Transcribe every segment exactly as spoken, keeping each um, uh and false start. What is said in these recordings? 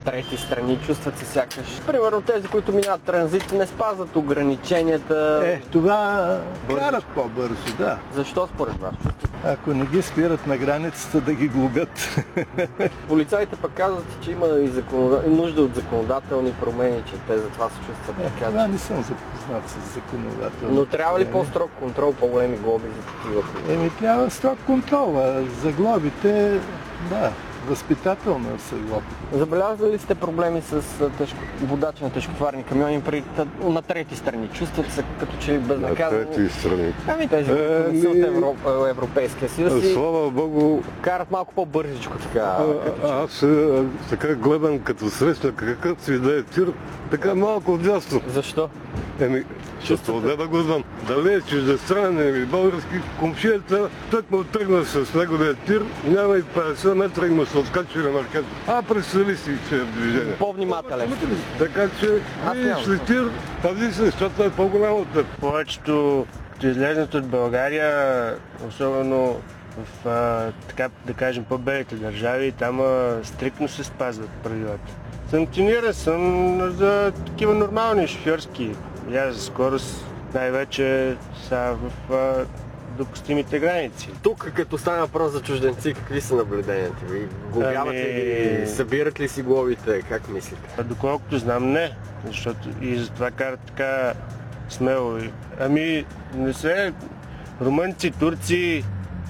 трети страни, чувстват се сякаш. Примерно тези, които минават транзит, не спазват ограниченията. Е, това карат по-бързо, да. Защо според вас? Ако не ги спират на границата, да ги глобят. Полицаите пък казват, че има и законода... нужда от законодателни промени, че те затова се чувстват Е, така. това не съм запознат с законодателни. Но трябва ли по-строг контрол, по-големи глоби за такива? Еми, трябва строг контрол, а за глобите, да, възпитателно са глобите. Забелязали ли сте проблеми с тежко... водачи на тежкотоварни камиони при... на трети страни? Чувстват се като че ли безнаказано? На трети страни. Ами тези, които не са от Евро... Европейския съюз и слава Богу, карат малко по-бързичко така. а, аз а, така гледам като срещна какъв си да е тир, така малко отдясно. Защо? Еми, защото не да го знам. Дали е чуждестранен или български, комшията тък му тръгна с неговия тир, няма и петдесет метра и му се откачи ремаркет. А представи си, че е в движение. По-внимателен. Така че, видиш ли тир, пази се, защото е по-голям от теб. Повечето, като излезнат от България, особено в, а, така да кажем, по-белите държави, там а, стриктно се спазват правилата. Санкционира съм за такива нормални шофьорски я за скорост, най-вече са в а, допустимите граници. Тук, като стане въпрос за чужденци, какви са наблюденията ви? Глобяват ли ги? Събират ли си глобите? Как мислите? Доколкото знам, не. Защото и затова карат така смело. Ами, не се румънци, турци,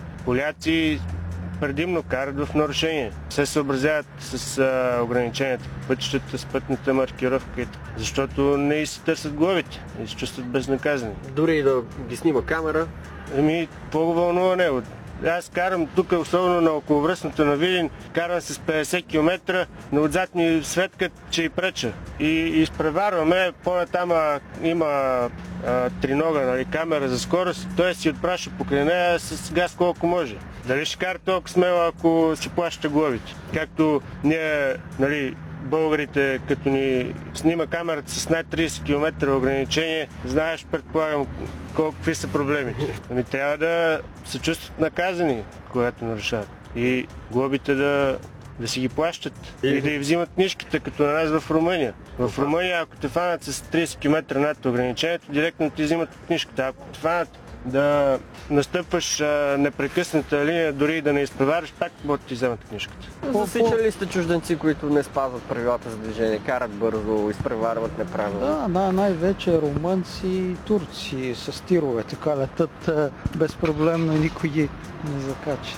поляци предимно карат в нарушение. Се съобразяват с а, ограниченията по пътищата, с пътната маркировка, защото не и се търсят глобите и се чувстват безнаказани. Дори и да ги снима камера? Ами, по-вълнуване. Аз карам тук, особено на околовръстното на Видин, карам с петдесет километра, но отзад ни светкат, че и преча. И изпреварваме, по-натам има а, тринога, нали, камера за скорост, той си отпраща покрай нея с газ колко може. Дали ще кара толкова смело, ако си плаща глобите? Както ние, нали, българите, като ни снима камерата с над тридесет километра ограничение, знаеш, предполагам, колко, какви са проблемите. Ами трябва да се чувстват наказани, когато нарушават. И глобите да, да си ги плащат. И да ги взимат книжките, като на нас в Румъния. В Румъния, ако те фанат с тридесет километра над ограничението, директно ти взимат книжката. Ако те фанат да настъпваш а, непрекъсната линия, дори и да не изпревариш, пак могат да ти вземат книжката. Засичали ли сте чужденци, които не спазват правилата за движение, карат бързо, изпреварват неправилно? Да, да, най-вече румънци и турци с тирове, така летат безпроблемно и никой ги не закача.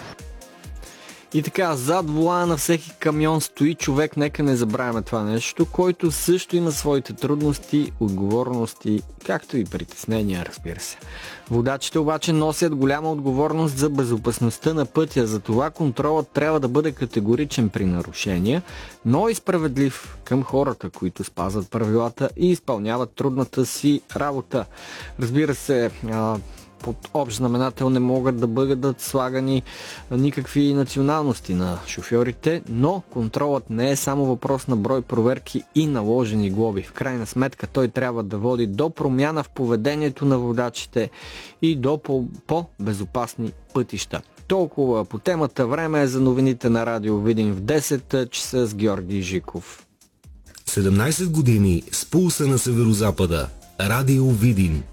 И така, зад волана на всеки камион стои човек, нека не забравяме това нещо, който също има своите трудности, отговорности, както и притеснения, разбира се. Водачите обаче носят голяма отговорност за безопасността на пътя, затова контролът трябва да бъде категоричен при нарушения, но и справедлив към хората, които спазват правилата и изпълняват трудната си работа. Разбира се, под общ знаменател не могат да бъдат слагани никакви националности на шофьорите, но контролът не е само въпрос на брой проверки и наложени глоби. В крайна сметка той трябва да води до промяна в поведението на водачите и до по-безопасни пътища. Толкова по темата. Време е за новините на Радио Видин в десет часа с Георги Жиков. седемнайсет години с пулса на Северозапада. Радио Видин.